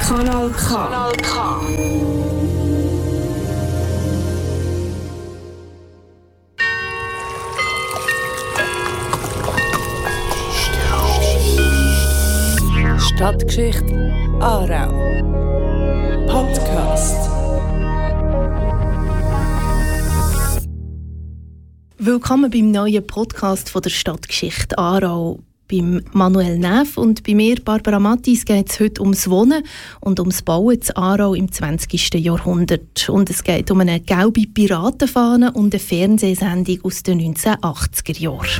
Kanal K. Kanal K. Stadtgeschichte Aarau. Podcast. Willkommen beim neuen Podcast von der Stadtgeschichte Aarau. Beim Manuel Neff und bei mir, Barbara Mattis, geht es heute ums Wohnen und ums Bauen zu Aarau im 20. Jahrhundert. Und es geht um eine gelbe Piratenfahne und eine Fernsehsendung aus den 1980er Jahren.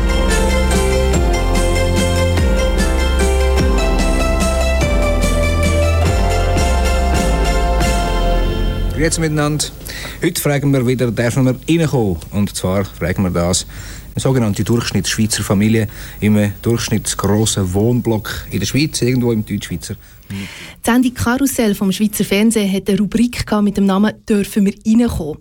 Grüezi miteinander. Heute fragen wir wieder, dürfen wir reinkommen? Und zwar fragen wir das eine sogenannte Durchschnittsschweizer Familie im durchschnittsgrossen Wohnblock in der Schweiz, irgendwo im Deutschschweizer. Die Sendung Karussell vom Schweizer Fernsehen hat eine Rubrik mit dem Namen «Dürfen wir reinkommen?».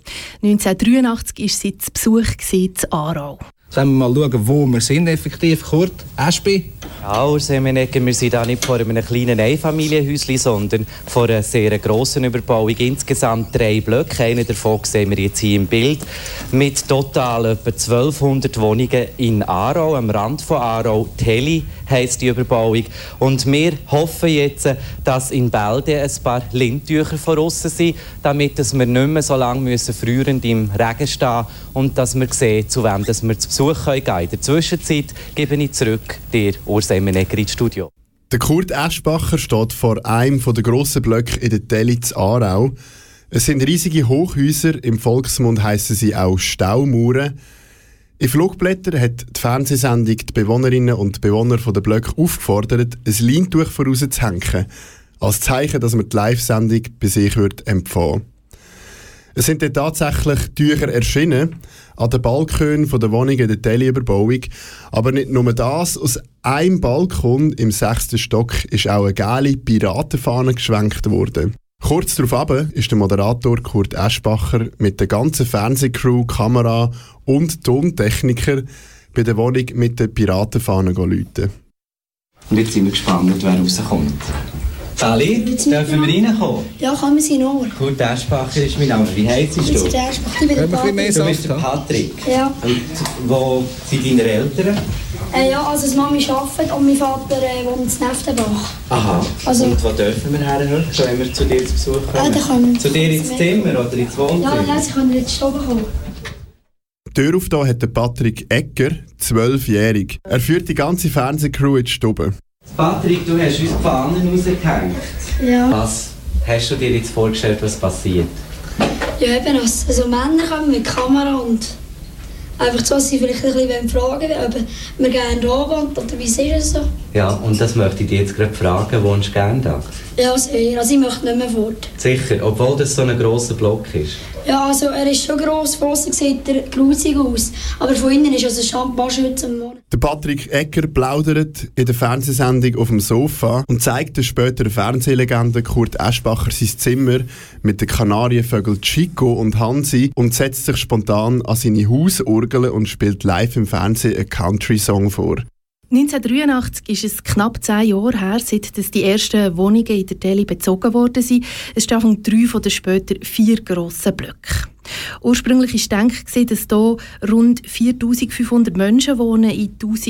1983 war sie zu Besuch in Aarau. Jetzt wollen wir mal schauen, wo wir sind effektiv. Kurt, Aschbi? Ja, Urs Semenegger, wir sind hier nicht vor einem kleinen Einfamilienhäuschen, sondern vor einer sehr grossen Überbauung. Insgesamt 3 Blöcke. Einen davon sehen wir jetzt hier im Bild. Mit total etwa 1200 Wohnungen in Aarau, am Rand von Aarau. Teli heisst die Überbauung. Und wir hoffen jetzt, dass in Bälde ein paar Lindtücher von aussen sind, damit wir nicht mehr so lange frierend im Regen stehen müssen und dass wir sehen, zu wem wir zu Besuch gehen können. In der Zwischenzeit gebe ich zurück dir, Urs Semenegger, ins Studio. Der Kurt Eschbacher steht vor einem der grossen Blöcke in der Teli in Aarau. Es sind riesige Hochhäuser, im Volksmund heissen sie auch Staumauern. In Flugblättern hat die Fernsehsendung die Bewohnerinnen und Bewohner der Blöcke aufgefordert, ein Leintuch vorauszuhängen, als Zeichen, dass man die Live-Sendung bei sich empfangen. Es sind dann tatsächlich Tücher erschienen, an den Balkonen der Wohnungen der Teli-Überbauung. Aber nicht nur das, aus einem Balkon im 6. Stock ist auch eine gelbe Piratenfahne geschwenkt worden. Kurz darauf ist der Moderator Kurt Eschbacher mit der ganzen Fernsehcrew, Kamera und Tontechniker bei der Wohnung mit der Piratenfahne läuten. Und jetzt sind wir gespannt, wer rauskommt. Sali, dürfen wir reinkommen? Ja, kann man sein Ohr. Kurt Eschbacher ist mein Name. Wie heisst du? Ich bin der Eschbacher, ich bin der Patrick. Du bist der Patrick. Ja. Und wo sind deine Eltern? Ja, also die Mami arbeitet und mein Vater wohnt in Neftenbach. Aha. Also, und wo dürfen wir her, wenn wir zu dir zu Besuch kommen? Ja, dann können wir zu dir ins Zimmer oder ins Wohnzimmer? Ja, sie können jetzt oben kommen. Die Tür auf da hat der Patrick Egger, 12-jährig. Er führt die ganze Fernsehcrew in die Stube. Patrick, du hast uns die Fahnen rausgehängt. Ja. Was hast du dir jetzt vorgestellt, was passiert? Ja, eben, also Männer kommen mit Kamera und einfach so, dass sie vielleicht ein bisschen fragen wollen, ob wir gerne da wohnen oder wie ist es so. Ja, und das möchte ich dich jetzt gerade fragen, wohnst du gerne da? Ja, sehr. Also ich möchte nicht mehr fort. Sicher, obwohl das so ein grosser Block ist? Ja, also er ist schon gross, von aussen sieht er grusig aus, aber von innen ist also schon ein paar Schütze am Morgen. Der Patrick Egger plaudert in der Fernsehsendung auf dem Sofa und zeigt der späteren Fernsehlegende Kurt Eschbacher sein Zimmer mit den Kanarienvögeln Chico und Hansi und setzt sich spontan an seine Hausorgel und spielt live im Fernsehen einen Country-Song vor. 1983 ist es knapp 10 Jahre her, seit die ersten Wohnungen in der Teli bezogen worden sind. Es stehen von 3 von den später 4 grossen Blöcken. Ursprünglich war gedacht, dass hier rund 4500 Menschen wohnen in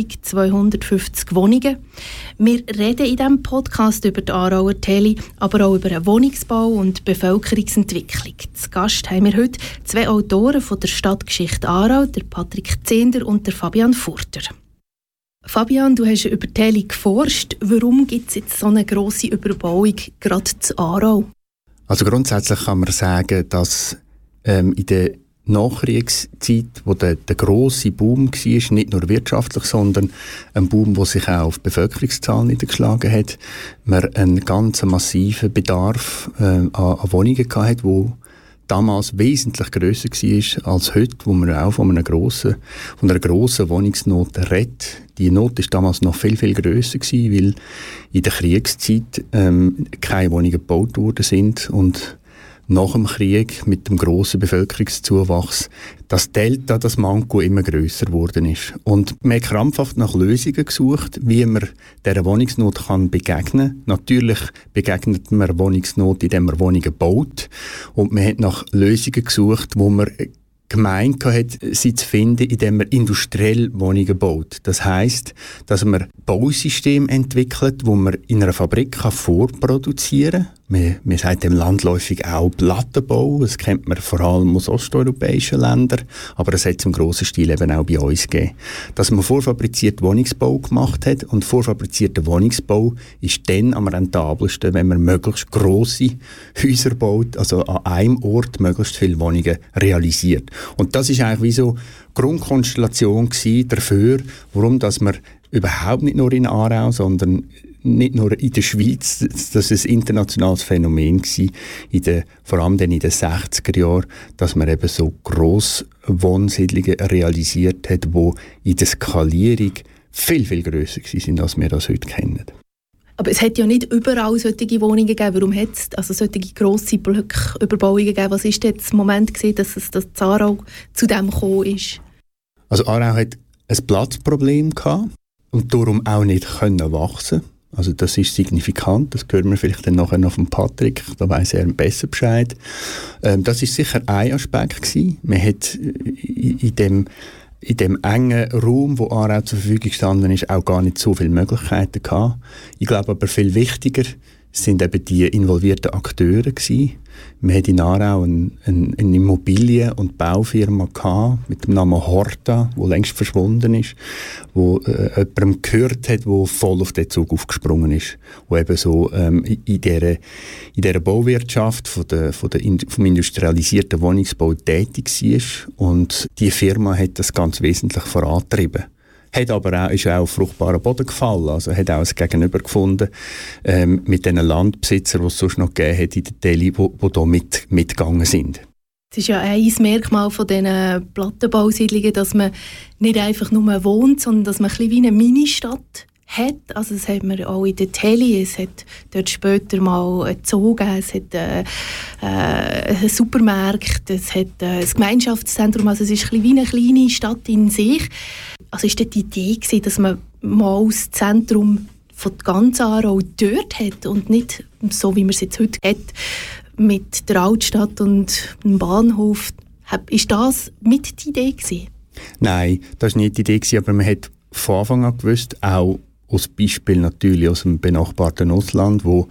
1250 Wohnungen. Wir reden in diesem Podcast über die Aarauer Teli, aber auch über den Wohnungsbau und Bevölkerungsentwicklung. Zu Gast haben wir heute 2 Autoren von der Stadtgeschichte Aarau, der Patrick Zehnder und der Fabian Furter. Fabian, du hast über Teli geforscht. Warum gibt es jetzt so eine grosse Überbauung gerade zu Aarau? Also grundsätzlich kann man sagen, dass in der Nachkriegszeit, wo der grosse Boom war, nicht nur wirtschaftlich, sondern ein Boom, der sich auch auf die Bevölkerungszahl niedergeschlagen hat, man einen ganz massiven Bedarf an Wohnungen hatte, wo damals wesentlich grösser war als heute, wo man auch von einer grossen Wohnungsnot redet. Die Not war damals noch viel, viel grösser gewesen, weil in der Kriegszeit keine Wohnungen gebaut worden sind und nach dem Krieg mit dem grossen Bevölkerungszuwachs das Delta, das Manko immer grösser geworden ist. Und man hat krampfhaft nach Lösungen gesucht, wie man dieser Wohnungsnot kann begegnen kann. Natürlich begegnet man Wohnungsnot, indem man Wohnungen baut. Und man hat nach Lösungen gesucht, wo man gemeint hat, sie zu finden, indem man industriell Wohnungen baut. Das heisst, dass man Bausystem entwickelt, wo man in einer Fabrik vorproduzieren kann. Man sagt dem landläufig auch Plattenbau. Das kennt man vor allem aus osteuropäischen Ländern. Aber das hat es im grossen Stil eben auch bei uns gegeben. Dass man vorfabrizierten Wohnungsbau gemacht hat. Und vorfabrizierter Wohnungsbau ist dann am rentabelsten, wenn man möglichst grosse Häuser baut, also an einem Ort möglichst viele Wohnungen realisiert. Und das ist eigentlich wie so Grundkonstellation dafür, warum dass man überhaupt nicht nur in Aarau, sondern nicht nur in der Schweiz, das ist ein internationales Phänomen gewesen, vor allem dann in den 60er Jahren, dass man eben so Grosswohnsiedlungen realisiert hat, die in der Skalierung viel, viel grösser sind, als wir das heute kennen. Aber es hat ja nicht überall solche Wohnungen gegeben. Warum hat es also solche grosse Blöcke-Überbauungen gegeben? Was war denn das Moment gewesen, dass Aarau zu dem gekommen ist? Also Aarau hat ein Platzproblem gehabt und darum auch nicht können wachsen. Also das ist signifikant, das hören wir vielleicht dann nachher noch von Patrick, da weiss er besser Bescheid. Das ist sicher ein Aspekt gewesen. Man hat in dem engen Raum, wo Aarau zur Verfügung gestanden ist, auch gar nicht so viele Möglichkeiten gehabt. Ich glaube aber viel wichtiger sind eben die involvierten Akteure gewesen. Wir hatten in Aarau eine Immobilien- und Baufirma gehabt, mit dem Namen Horta, die längst verschwunden ist, wo jemandem gehört hat, der voll auf den Zug aufgesprungen ist, wo eben so in dieser Bauwirtschaft vom industrialisierten Wohnungsbau tätig war. Und die Firma hat das ganz wesentlich vorangetrieben. Ist auch auf fruchtbaren Boden gefallen, also hat auch ein Gegenüber gefunden mit den Landbesitzern, die es sonst noch gegeben hat in der Tele, die da mitgegangen sind. Es ist ja ein Merkmal von diesen Plattenbausiedlungen, dass man nicht einfach nur wohnt, sondern dass man ein bisschen wie eine Ministadt hat. Also das hat man auch in der Tele, es hat dort später mal einen Zoo gegeben, es hat einen Supermarkt, es hat ein Gemeinschaftszentrum, also es ist ein bisschen wie eine kleine Stadt in sich. Also ist dort die Idee gewesen, dass man mal das Zentrum von ganz Aarau dort hat und nicht so, wie man es jetzt heute hat, mit der Altstadt und dem Bahnhof. Ist das mit die Idee gewesen? Nein, das war nicht die Idee gewesen, aber man hat von Anfang an gewusst, auch aus Beispiel natürlich aus dem benachbarten Ausland, wo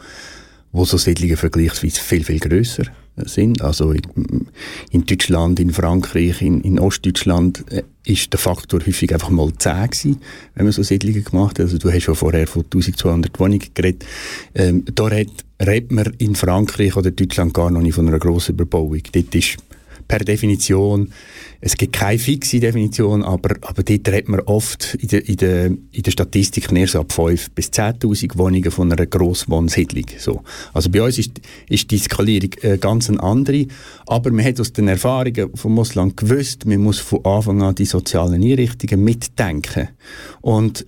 so Siedlungen vergleichsweise viel, viel grösser sind. Also in Deutschland, in Frankreich, in Ostdeutschland ist der Faktor häufig einfach mal 10 gewesen, wenn man so Siedlungen gemacht hat. Also du hast schon vorher von 1200 Wohnungen geredet. Da redet man in Frankreich oder Deutschland gar noch nicht von einer grossen Überbauung. Dort ist per Definition, es gibt keine fixe Definition, aber dort redet man oft in der Statistik eher so ab 5.000 bis 10.000 Wohnungen von einer Grosswohnsiedlung. So. Also bei uns ist die Skalierung ganz eine andere, aber man hat aus den Erfahrungen vom Ausland gewusst, man muss von Anfang an die sozialen Einrichtungen mitdenken. Und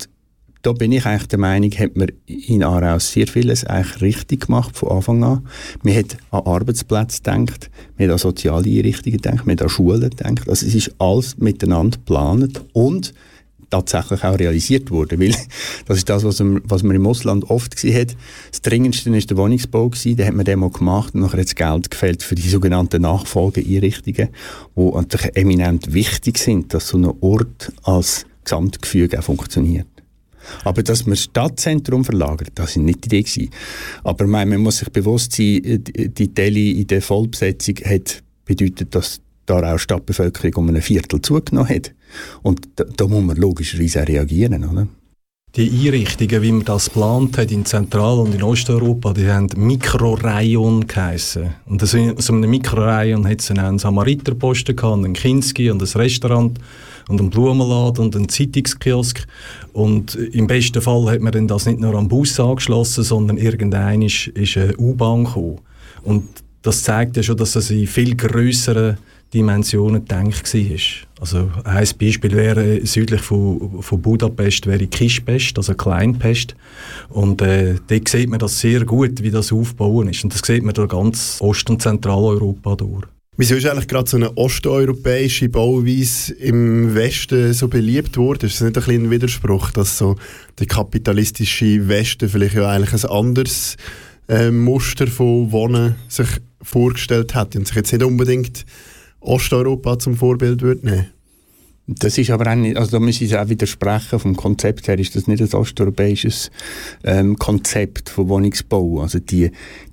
da bin ich eigentlich der Meinung, hat man in Aarau sehr vieles eigentlich richtig gemacht von Anfang an. Man hat an Arbeitsplätze gedacht, man hat an soziale Einrichtungen gedacht, man hat an Schulen gedacht. Also es ist alles miteinander geplant und tatsächlich auch realisiert worden. Weil das ist das, was man im Ausland oft gesehen hat. Das Dringendste war der Wohnungsbau gewesen, den hat man dann mal gemacht und nachher hat das Geld gefehlt für die sogenannten Nachfolgeeinrichtungen, die natürlich eminent wichtig sind, dass so ein Ort als Gesamtgefüge auch funktioniert. Aber dass man das Stadtzentrum verlagert, das war nicht die Idee gewesen. Aber man muss sich bewusst sein, die Tele in der Vollbesetzung hat bedeutet, dass da auch die Stadtbevölkerung um ein Viertel zugenommen hat. Und da muss man logischerweise reagieren, oder? Die Einrichtungen, wie man das geplant hat in Zentral- und in Osteuropa, die haben Mikrorayon geheissen. Und in so einem Mikrorayon hat es dann einen Samariterposten gehabt, einen Kinski und ein Restaurant und einen Blumenladen und einen Zeitungskiosk. Und im besten Fall hat man dann das nicht nur am Bus angeschlossen, sondern irgendwann ist eine U-Bahn gekommen. Und das zeigt ja schon, dass es in viel grösseren Dimensionen gedacht war. Also ein Beispiel wäre, südlich von Budapest wäre Kispest, also Kleinpest. Und dort sieht man das sehr gut, wie das aufgebaut ist. Und das sieht man durch ganz Ost- und Zentraleuropa durch. Wieso ist eigentlich gerade so eine osteuropäische Bauweise im Westen so beliebt worden? Ist das nicht ein kleiner Widerspruch, dass so der kapitalistische Westen vielleicht ja eigentlich ein anderes Muster von Wohnen sich vorgestellt hat und sich jetzt nicht unbedingt Osteuropa zum Vorbild würde nehmen? Das ist aber auch nicht, also da muss ich auch widersprechen, vom Konzept her ist das nicht ein osteuropäisches Konzept von Wohnungsbau. Also die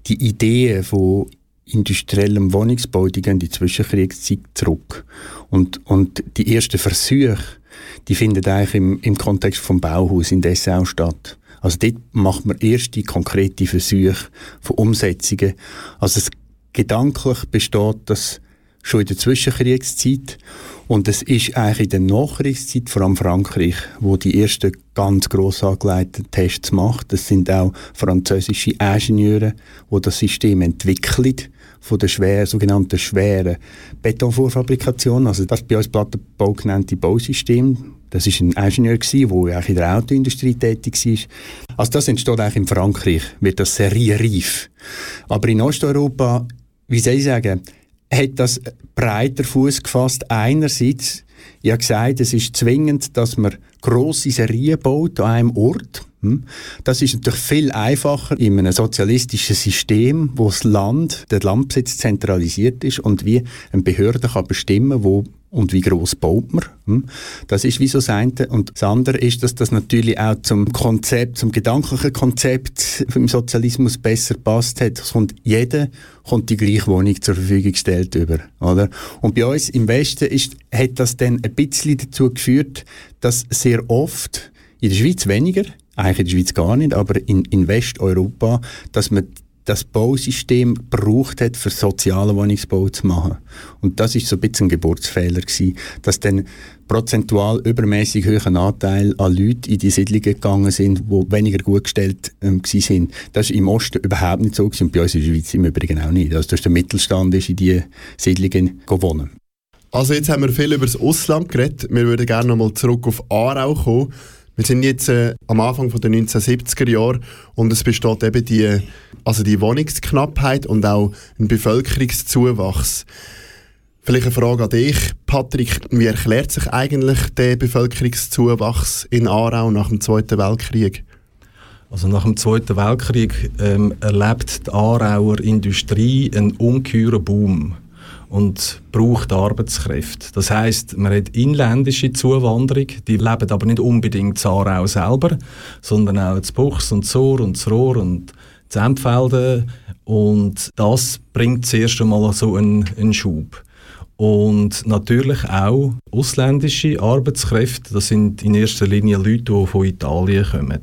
Ideen von industriellem Wohnungsbau, die gehen in die Zwischenkriegszeit zurück. Und die ersten Versuche, die finden eigentlich im Kontext vom Bauhaus in Dessau statt. Also dort macht man erste konkrete Versuche von Umsetzungen. Also gedanklich besteht das schon in der Zwischenkriegszeit und es ist eigentlich in der Nachkriegszeit, vor allem Frankreich, wo die ersten ganz gross angelegten Tests macht. Das sind auch französische Ingenieure, die das System entwickeln, von der sogenannten schweren Betonvorfabrikation, also das bei uns Plattenbau genannte Bausystem. Das war ein Ingenieur, der eigentlich in der Autoindustrie tätig war. Also das entsteht eigentlich in Frankreich, wird das serienreif. Aber in Osteuropa, wie soll ich sagen, hat das breiter Fuß gefasst. Einerseits, ich habe gesagt, es ist zwingend, dass man grosse Serien baut an einem Ort. Das ist natürlich viel einfacher in einem sozialistischen System, wo das Land, der Landbesitz zentralisiert ist und wie eine Behörde kann bestimmen, wo und wie gross baut man. Das ist wie so das eine. Und das andere ist, dass das natürlich auch zum gedanklichen Konzept im Sozialismus besser passt hat. Jeder kommt die gleiche Wohnung zur Verfügung gestellt über, oder? Und bei uns im Westen hat das dann ein bisschen dazu geführt, dass sehr oft, in der Schweiz weniger, eigentlich in der Schweiz gar nicht, aber in Westeuropa, dass man das Bausystem gebraucht hat, für sozialen Wohnungsbau zu machen. Und das ist so ein bisschen ein Geburtsfehler gewesen, dass dann prozentual übermäßig hohen Anteil an Leuten in die Siedlungen gegangen sind, die weniger gut gestellt sind. Das ist im Osten überhaupt nicht so gewesen, und bei uns in der Schweiz im Übrigen auch nicht. Also der Mittelstand ist in diese Siedlungen gewonnen. Also jetzt haben wir viel über das Ausland geredet. Wir würden gerne noch mal zurück auf Aarau kommen. Wir sind jetzt am Anfang der 1970er Jahre und es besteht eben die Wohnungsknappheit und auch ein Bevölkerungszuwachs. Vielleicht eine Frage an dich, Patrick. Wie erklärt sich eigentlich der Bevölkerungszuwachs in Aarau nach dem Zweiten Weltkrieg? Also nach dem Zweiten Weltkrieg erlebt die Aarauer Industrie einen ungeheuren Boom und braucht Arbeitskräfte. Das heisst, man hat inländische Zuwanderung, die leben aber nicht unbedingt in Aarau selber, sondern auch in Buchs und Sohr und Zrohr und Zempfelden. Und das bringt zuerst einmal so einen Schub. Und natürlich auch ausländische Arbeitskräfte, das sind in erster Linie Leute, die von Italien kommen.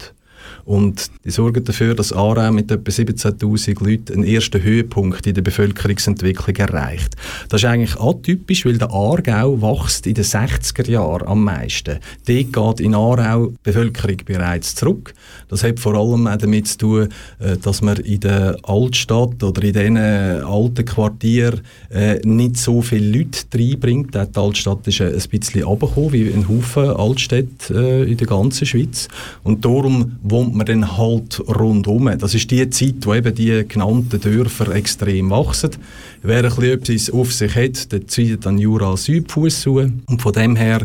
Und die sorgen dafür, dass Aarau mit etwa 17'000 Leuten einen ersten Höhepunkt in der Bevölkerungsentwicklung erreicht. Das ist eigentlich atypisch, weil der Aargau wächst in den 60er Jahren am meisten. Dort geht in Aarau die Bevölkerung bereits zurück. Das hat vor allem auch damit zu tun, dass man in der Altstadt oder in diesen alten Quartieren nicht so viele Leute reinbringt. Die Altstadt ist ein bisschen runtergekommen, wie ein Haufen Altstädte in der ganzen Schweiz. Und darum wohnt man dann halt rundum. Das ist die Zeit, wo eben die genannten Dörfer extrem wachsen. Wer ein bisschen etwas auf sich hat, der zieht dann Jura Südfuss zu. Und von dem her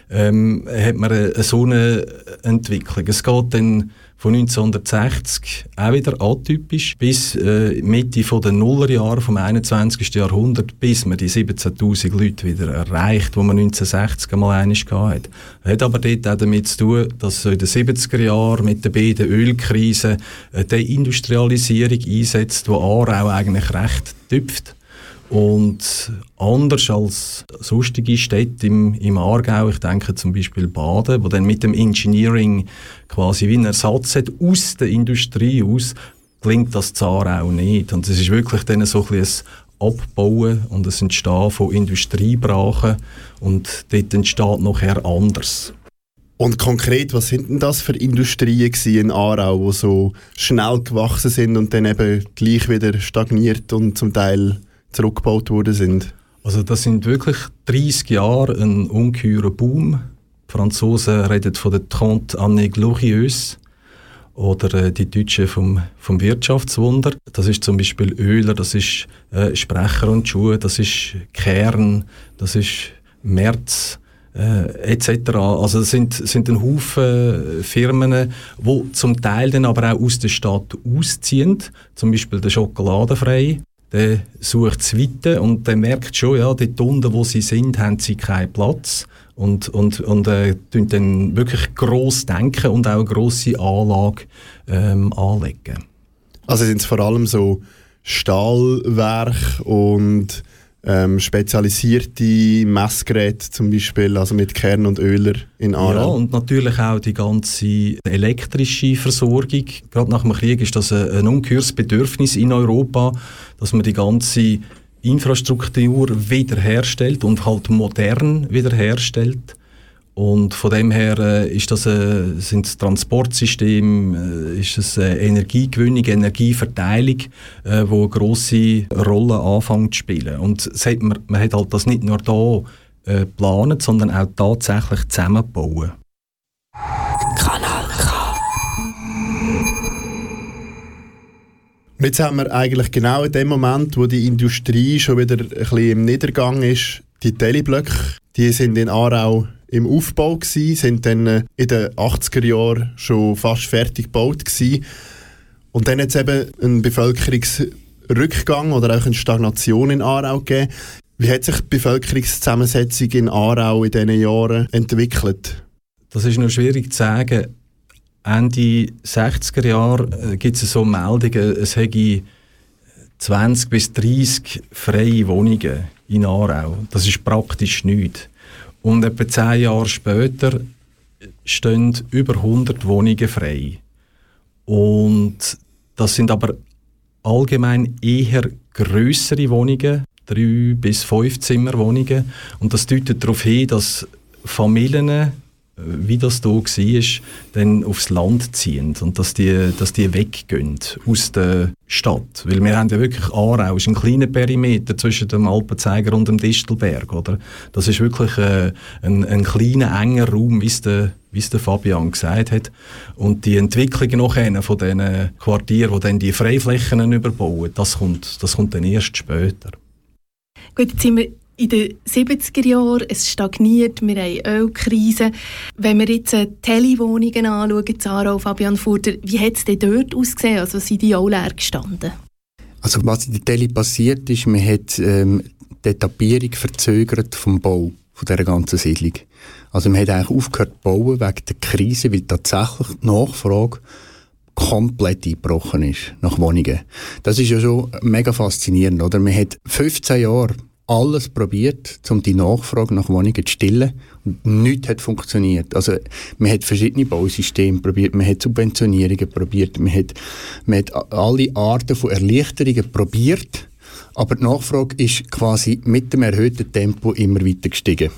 hat man so eine Entwicklung. Es geht dann von 1960 auch wieder atypisch bis Mitte der Nullerjahre vom 21. Jahrhundert, bis man die 17'000 Leute wieder erreicht, die man 1960 einmal einmal hatte. Das hat aber dort auch damit zu tun, dass so in den 70er Jahren mit der beiden Ölkrise die Industrialisierung einsetzt, die Aarau eigentlich recht tüpft. Und anders als sonstige Städte im Aargau, ich denke zum Beispiel Baden, wo dann mit dem Engineering quasi wie einen Ersatz hat aus der Industrie aus, gelingt das in Aarau nicht. Und es ist wirklich dann so ein bisschen ein Abbauen und das Entstehen von Industriebrachen und dort entsteht nachher anders. Und konkret, was sind denn das für Industrien in Aarau, die so schnell gewachsen sind und dann eben gleich wieder stagniert und zum Teil zurückgebaut worden sind? Also das sind wirklich 30 Jahre ein ungeheurer Boom. Die Franzosen reden von der Trente Années Glorieuses oder die Deutschen vom Wirtschaftswunder. Das ist zum Beispiel Oehler, das ist Sprecher und Schuhe, das ist Kern, das ist Merz etc. Also das sind ein Haufen Firmen, die zum Teil dann aber auch aus der Stadt ausziehen. Zum Beispiel der Schokoladenfrei. Der sucht das Weite und der merkt schon, ja, dort unten, wo sie sind, haben sie keinen Platz. Und dann wirklich gross denken und auch eine grosse Anlage anlegen. Also sind es vor allem so Stahlwerke und spezialisierte Messgeräte zum Beispiel, also mit Kern und Oehler in Aarau? Ja, und natürlich auch die ganze elektrische Versorgung. Gerade nach dem Krieg ist das ein ungeheures Bedürfnis in Europa, dass man die ganze Infrastruktur wiederherstellt und halt modern wiederherstellt. Und von dem her ist das sind das Transportsystem, ist es Energiegewinnung, Energieverteilung, wo eine grosse Rolle anfängt zu spielen. Und man hat halt das nicht nur hier geplant, sondern auch tatsächlich zusammengebaut. Kanal K. Jetzt haben wir eigentlich genau in dem Moment, wo die Industrie schon wieder ein bisschen im Niedergang ist, die Teleblöcke, die sind in Aarau im Aufbau gewesen, sind dann in den 80er Jahren schon fast fertig gebaut gewesen. Und dann hat es eben einen Bevölkerungsrückgang oder auch eine Stagnation in Aarau gegeben. Wie hat sich die Bevölkerungszusammensetzung in Aarau in diesen Jahren entwickelt? Das ist noch schwierig zu sagen. Ende 60er Jahre gibt es so Meldungen, es hätte 20 bis 30 freie Wohnungen in Aarau. Das ist praktisch nichts. Und etwa 10 Jahre später stehen über 100 Wohnungen frei. Und das sind aber allgemein eher grössere Wohnungen, 3 bis 5 Zimmerwohnungen. Und das deutet darauf hin, dass Familien, wie das hier war, dann aufs Land ziehen und dass die weggehen aus der Stadt. Weil wir haben ja wirklich Aarau, ist ein kleiner Perimeter zwischen dem Alpenzeiger und dem Distelberg. Oder? Das ist wirklich ein kleiner, enger Raum, wie es der Fabian gesagt hat. Und die Entwicklung nachher von diesen Quartieren, die dann die Freiflächen überbauen, das kommt dann erst später. Gut, jetzt sind wir in den 70er Jahren, es stagniert, wir haben Ölkrise. Wenn wir jetzt Telewohnungen anschauen, Aarau, Fabian Furter, wie hat es denn dort ausgesehen? Also sind die auch leer gestanden? Also was in der Tele passiert ist, man hat die Etappierung verzögert vom Bau von dieser ganzen Siedlung. Also man hat eigentlich aufgehört zu bauen wegen der Krise, weil tatsächlich die Nachfrage komplett eingebrochen ist nach Wohnungen. Das ist ja schon mega faszinierend, oder? Man hat 15 Jahre alles probiert, um die Nachfrage nach Wohnungen zu stillen. Und nichts hat funktioniert. Also, man hat verschiedene Bausysteme probiert, man hat Subventionierungen probiert, man hat alle Arten von Erleichterungen probiert, aber die Nachfrage ist quasi mit dem erhöhten Tempo immer weiter gestiegen.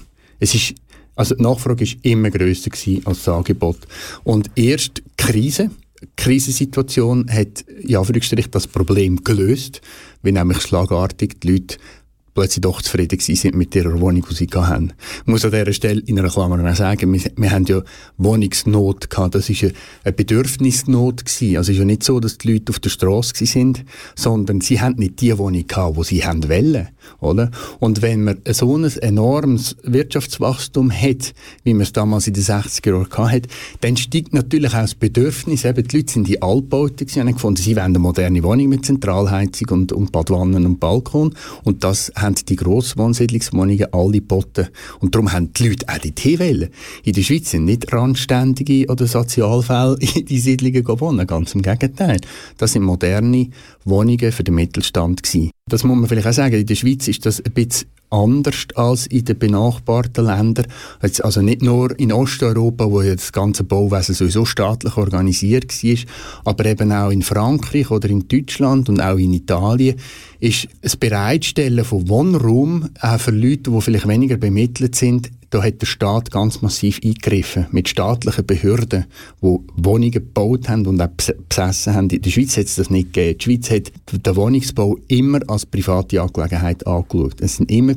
Also die Nachfrage war immer grösser als das Angebot. Und erst die Krisensituation hat in Anführungsstrichen das Problem gelöst, weil nämlich schlagartig die Leute plötzlich doch zufrieden sind mit ihrer Wohnung, die sie hatten. Ich muss an dieser Stelle in einer Klammer sagen, wir haben ja Wohnungsnot gehabt. Das war ja eine Bedürfnisnot gewesen. Also es ist ja nicht so, dass die Leute auf der Straße sind, sondern sie haben nicht die Wohnung gehabt, die sie wollen, oder? Und wenn man so ein enormes Wirtschaftswachstum hat, wie man es damals in den 60er Jahren hatte, dann steigt natürlich auch das Bedürfnis. Eben, die Leute sind die Altbauten gewesen, haben gefunden, sie wollen eine moderne Wohnung mit Zentralheizung und Badwannen und Balkon. Und das haben die Grosswohnsiedlungswohnungen alle geboten. Und darum haben die Leute auch dorthin wollen. In der Schweiz sind nicht Randständige oder Sozialfälle in die Siedlungen wohnen. Ganz im Gegenteil. Das sind moderne Wohnungen für den Mittelstand gewesen. Das muss man vielleicht auch sagen. In der Schweiz ist das ein bisschen anders als in den benachbarten Ländern. Also nicht nur in Osteuropa, wo ja das ganze Bauwesen sowieso staatlich organisiert war, aber eben auch in Frankreich oder in Deutschland und auch in Italien ist das Bereitstellen von Wohnraum auch für Leute, die vielleicht weniger bemittelt sind. Da hat der Staat ganz massiv eingegriffen mit staatlichen Behörden, die Wohnungen gebaut haben und auch besessen haben. In der Schweiz hat es das nicht gegeben. Die Schweiz hat den Wohnungsbau immer als private Angelegenheit angeschaut. Es sind immer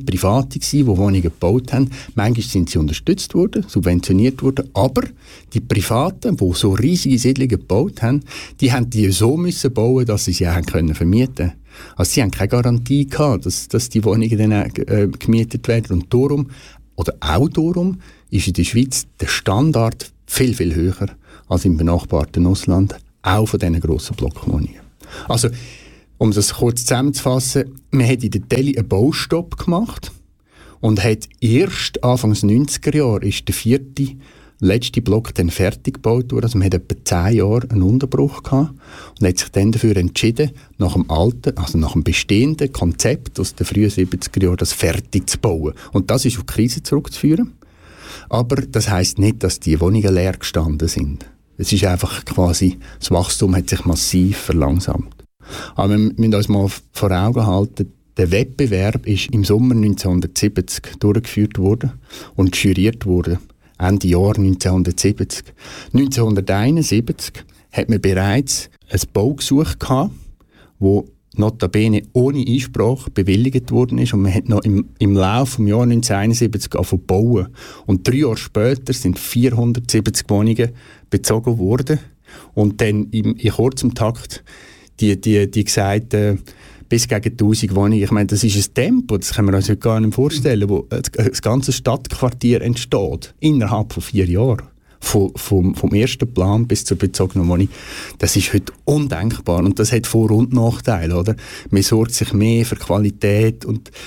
Private gewesen, die Wohnungen gebaut haben. Manchmal sind sie unterstützt worden, subventioniert worden, aber die Privaten, die so riesige Siedlungen gebaut haben, die haben die so müssen bauen, dass sie auch können vermieten. Also sie haben keine Garantie gehabt, dass die Wohnungen dann gemietet werden. Und darum, oder auch darum, ist in der Schweiz der Standard viel, viel höher als im benachbarten Ausland, auch von diesen grossen Blockwohnungen. Also, um das kurz zusammenzufassen, man hat in der Teli einen Baustopp gemacht und hat erst Anfang der 90er Jahre ist der letzte Block dann fertig gebaut worden. Also man hat etwa 10 Jahre einen Unterbruch gehabt und hat sich dann dafür entschieden, nach dem bestehenden Konzept aus den frühen 70er Jahren das fertig zu bauen. Und das ist auf die Krise zurückzuführen. Aber das heisst nicht, dass die Wohnungen leer gestanden sind. Es ist einfach quasi, das Wachstum hat sich massiv verlangsamt. Aber wir müssen uns mal vor Augen halten, der Wettbewerb ist im Sommer 1970 durchgeführt worden und juriert worden. Ende Jahr 1970. 1971 hat man bereits ein Baugesuch gehabt, das notabene ohne Einsprache bewilligt worden ist. Und man hat noch im Laufe des Jahres 1971 angefangen zu bauen. Und 3 Jahre später sind 470 Wohnungen bezogen worden. Und dann in kurzem Takt die gesagt, bis gegen 1000 Wohnungen. Ich meine, das ist ein Tempo, das können wir uns gar nicht vorstellen, wo das ganze Stadtquartier entsteht, innerhalb von 4 Jahren. Vom ersten Plan bis zur bezogenen Wohnung. Das ist heute undenkbar und das hat Vor- und Nachteile, oder? Man sorgt sich mehr für Qualität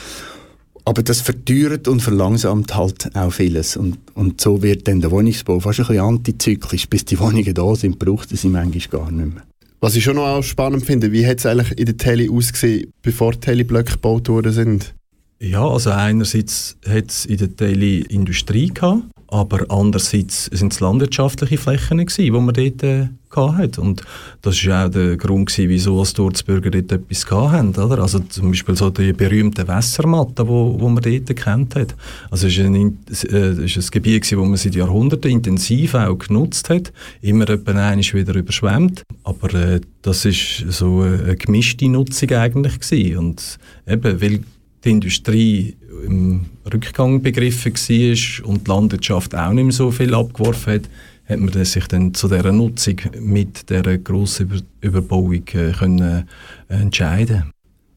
aber das verteuert und verlangsamt halt auch vieles. Und so wird dann der Wohnungsbau fast ein bisschen antizyklisch. Bis die Wohnungen da sind, braucht es sie manchmal gar nicht mehr. Was ich schon noch auch spannend finde, wie hat es eigentlich in der Teli ausgesehen, bevor die Teli-Blöcke gebaut worden sind? Ja, also einerseits hat es in der Teli Industrie gehabt, aber andererseits sind es landwirtschaftliche Flächen gewesen, die man dort hatte. Und das war auch der Grund, wieso als Dorfbürger dort etwas hatten, oder? Also zum Beispiel so die berühmten Wässermatten, die man dort gekannt hat. Also es ist ein Gebiet, das man seit Jahrhunderten intensiv auch genutzt hat, immer einmal wieder überschwemmt. Aber das war so eine gemischte Nutzung eigentlich gewesen. Und eben, weil die Industrie im Rückgang begriffen war und die Landwirtschaft auch nicht mehr so viel abgeworfen hat man sich dann zu dieser Nutzung mit dieser grossen Überbauung können entscheiden.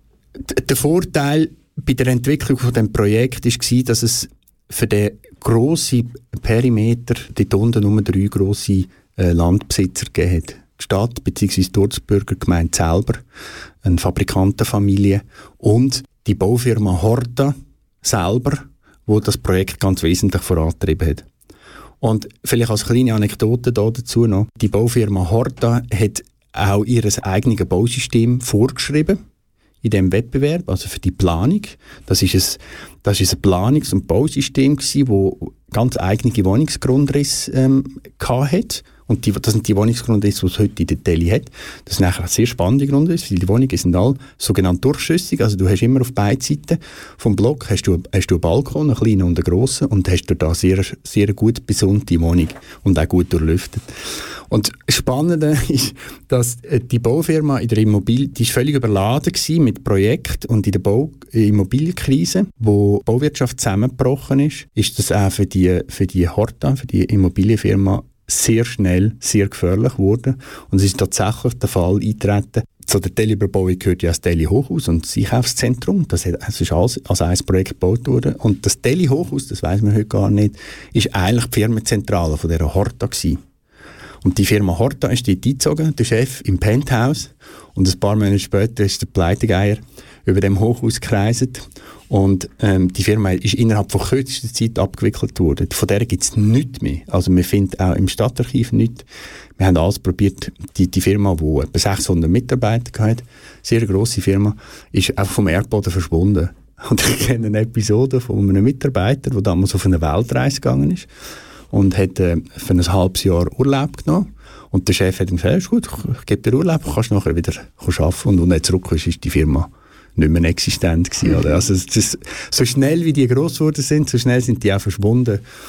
Der Vorteil bei der Entwicklung von dem Projekt war, dass es für den grossen Perimeter dort unten nur 3 grosse Landbesitzer gegeben hat. Die Stadt bzw. die Dorfbürgergemeinde selber, eine Fabrikantenfamilie und die Baufirma Horta selber, die das Projekt ganz wesentlich vorangetrieben hat. Und vielleicht als kleine Anekdote dazu noch, die Baufirma Horta hat auch ihr eigenes Bausystem vorgeschrieben in diesem Wettbewerb, also für die Planung. Das ist ein Planungs- und Bausystem, das ganz eigene Wohnungsgrundrisse hatte. Und das sind die Wohnungsgrundrisse, die es heute in der Teli hat. Das sind eigentlich sehr spannende Grundrisse, weil die Wohnungen sind alle sogenannt durchschüssig. Also du hast immer auf beiden Seiten vom Block hast du einen Balkon, einen kleinen und einen grossen, und hast dort da sehr, sehr gut besonnte Wohnung und auch gut durchlüftet. Und das Spannende ist, dass die Baufirma in der die ist völlig überladen war mit Projekten, und in der Immobilienkrise, wo die Bauwirtschaft zusammengebrochen ist das auch für die Horta, für die Immobilienfirma, sehr schnell sehr gefährlich geworden. Und es ist tatsächlich der Fall eingetreten. Zu der Teli-Überbauung gehört ja das Teli-Hochhaus und das Einkaufszentrum. Das ist alles als ein Projekt gebaut worden. Und das Teli-Hochhaus, das weiss man heute gar nicht, ist eigentlich die Firmenzentrale von dieser Horta gewesen. Und die Firma Horta ist dort eingezogen, der Chef im Penthouse. Und ein paar Monate später ist der Pleitegeier über dem Hochhaus gekreiset. Und die Firma ist innerhalb von kürzester Zeit abgewickelt worden. Von der gibt es nichts mehr. Also man findet auch im Stadtarchiv nichts. Wir haben alles probiert. Die Firma, die etwa 600 Mitarbeiter hatte, sehr grosse Firma, ist einfach vom Erdboden verschwunden. Und ich kenne eine Episode von einem Mitarbeiter, der damals auf eine Weltreise gegangen ist und hat für ein halbes Jahr Urlaub genommen. Und der Chef hat ihm gesagt, ist gut, ich gebe dir Urlaub, kannst nachher wieder arbeiten. Und als er zurück ist die Firma nicht mehr existent gewesen, oder? Also so schnell wie die gross geworden sind, so schnell sind die auch verschwunden.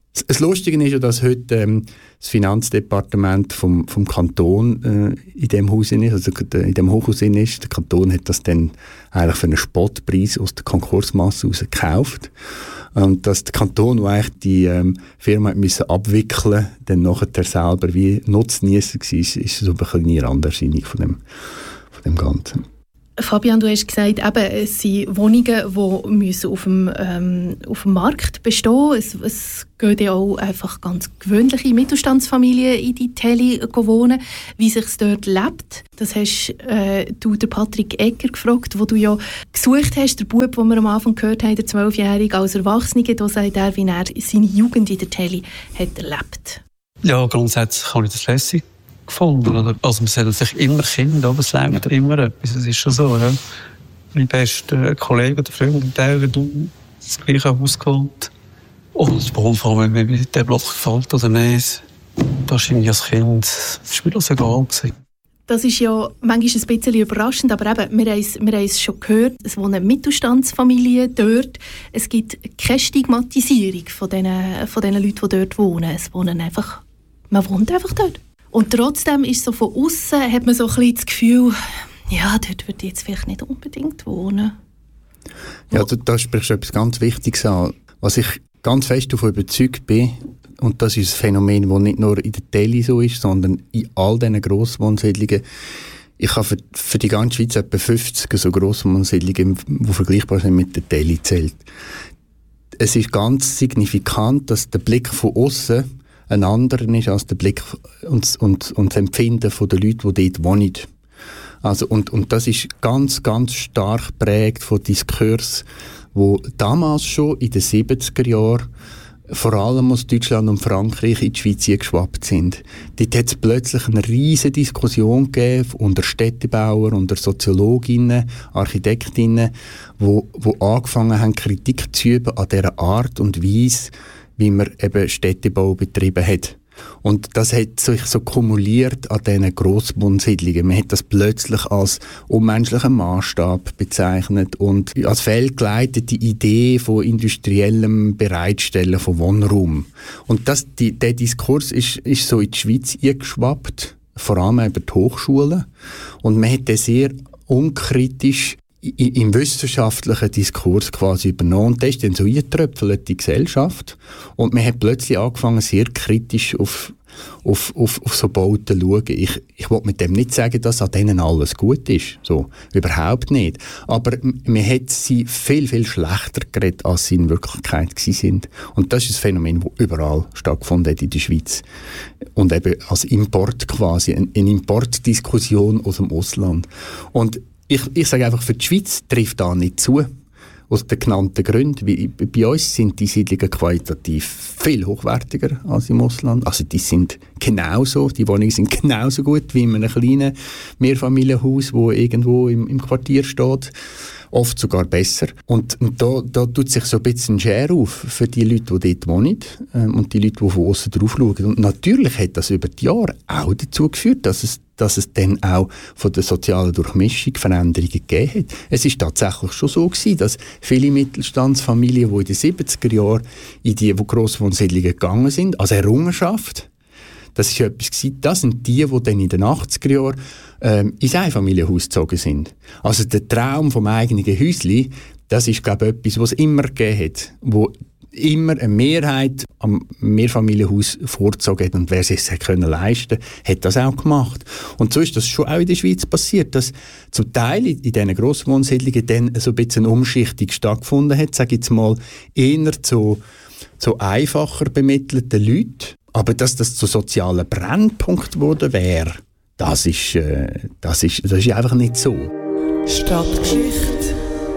Das Lustige ist ja, dass heute das Finanzdepartement vom Kanton in dem Haus ist, also in dem Hochhaus ist. Der Kanton hat das dann eigentlich für einen Spottpreis aus der Konkursmasse raus gekauft. Und dass der Kanton, der eigentlich die Firma müssen abwickeln musste, dann nachher selber wie Nutznießer war, ist so eine kleine Randerscheinung von dem Ganzen. Fabian, du hast gesagt, eben, es sind Wohnungen, die müssen auf dem Markt bestehen müssen. Es gehen ja auch einfach ganz gewöhnliche Mittelstandsfamilien in die Tele wohnen. Wie sich es dort lebt, das hast du den Patrick Egger gefragt, wo du ja gesucht hast, der Bub, den wir am Anfang gehört haben, der 12-Jährige, als Erwachsene, da sagt er, wie er seine Jugend in der Tele hat erlebt. Ja, grundsätzlich habe ich das lässig gefunden. Also man sollte sich immer Kinder, aber es lernt immer etwas. Es ist schon so. Ja. Mein bester Kollege oder Freund, der hat das gleiche Haus gewohnt. Und wohlfallen, wenn mir der Block gefällt oder nicht, das war irgendwie als Kind, das war mir das egal gewesen. Das ist ja manchmal ein bisschen überraschend, aber eben, wir haben es schon gehört, es wohnen Mittelstandsfamilien dort. Es gibt keine Stigmatisierung von den Leuten, die dort wohnen. Man wohnt einfach dort. Und trotzdem ist so von außen hat man so ein bisschen das Gefühl, ja, dort würde ich jetzt vielleicht nicht unbedingt wohnen. Ja, da sprichst du etwas ganz Wichtiges an. Was ich ganz fest davon überzeugt bin, und das ist ein Phänomen, das nicht nur in der Tele so ist, sondern in all diesen Grosswohnsiedlungen. Ich habe für die ganze Schweiz etwa 50 so Grosswohnsiedlungen, die vergleichbar sind mit der Tele zählt. Es ist ganz signifikant, dass der Blick von außen ein anderer ist als der Blick und das Empfinden der Leute, die dort wohnen. Also, und das ist ganz, ganz stark geprägt von Diskursen, die damals schon in den 70er Jahren vor allem aus Deutschland und Frankreich in die Schweiz geschwappt sind. Dort hat es plötzlich eine riesige Diskussion gegeben unter Städtebauern, unter Soziologinnen, Architektinnen, wo angefangen haben, Kritik zu üben an dieser Art und Weise, wie man eben Städtebau betrieben hat. Und das hat sich so kumuliert an diesen Grosswohnsiedlungen. Man hat das plötzlich als unmenschlichen Maßstab bezeichnet und als fehlgeleitete Idee von industriellem Bereitstellen von Wohnraum. Und der Diskurs ist so in die Schweiz eingeschwappt, vor allem über die Hochschulen. Und man hat den sehr unkritisch im wissenschaftlichen Diskurs quasi übernommen. Und das ist dann so eingetröpfelt, die Gesellschaft. Und man hat plötzlich angefangen, sehr kritisch auf so Bauten zu schauen. Ich will mit dem nicht sagen, dass an denen alles gut ist. So, überhaupt nicht. Aber man hat sie viel, viel schlechter geredet, als sie in Wirklichkeit waren. Und das ist ein Phänomen, das überall stattgefunden hat in der Schweiz. Und eben als Import quasi, eine Importdiskussion aus dem Ausland. Und ich sage einfach, für die Schweiz trifft da nicht zu. Aus den genannten Gründen. Bei uns sind die Siedlungen qualitativ viel hochwertiger als im Ausland. Also die Wohnungen sind genauso gut wie in einem kleinen Mehrfamilienhaus, das irgendwo im Quartier steht. Oft sogar besser. Und da tut sich so ein bisschen ein Schere auf für die Leute, die dort wohnen und die Leute, die von außen drauf schauen. Und natürlich hat das über die Jahre auch dazu geführt, dass es dann auch von der sozialen Durchmischung Veränderungen gegeben hat. Es ist tatsächlich schon so gewesen, dass viele Mittelstandsfamilien, die in den 70er Jahren in die Grosswohnsiedlungen gegangen sind, als Errungenschaft, das ist etwas gewesen, das sind die dann in den 80er Jahren ins Einfamilienhaus gezogen sind. Also der Traum vom eigenen Häuschen, das ist, glaube ich, etwas, was es immer gegeben hat, wo immer eine Mehrheit am Mehrfamilienhaus vorgezogen hat und wer es sich leisten konnte, hat das auch gemacht. Und so ist das schon auch in der Schweiz passiert, dass zum Teil in diesen Grosswohnsiedlungen dann so ein bisschen eine Umschichtung stattgefunden hat, sage ich jetzt mal, eher zu einfacher bemittelten Leuten. Aber dass das zu sozialen Brennpunkt geworden wäre, das ist einfach nicht so. Stadtgeschichte.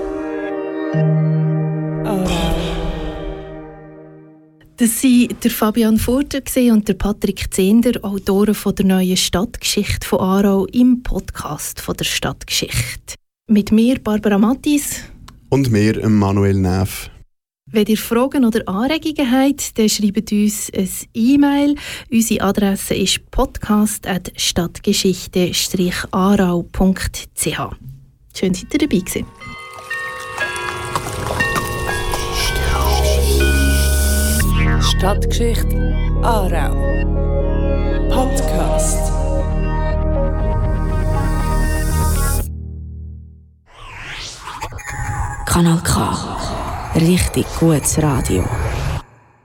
Das waren der Fabian Furter und der Patrick Zehnder, Autoren von der neuen Stadtgeschichte von Aarau im Podcast von der Stadtgeschichte. Mit mir, Barbara Mattis. Und mir, Manuel Neff. Wenn ihr Fragen oder Anregungen habt, dann schreibt uns ein E-Mail. Unsere Adresse ist podcast@stadtgeschichte-aarau.ch. Schön, seid ihr dabei gewesen. Stadtgeschichte Aarau. Podcast. Kanal K. Richtig gutes Radio.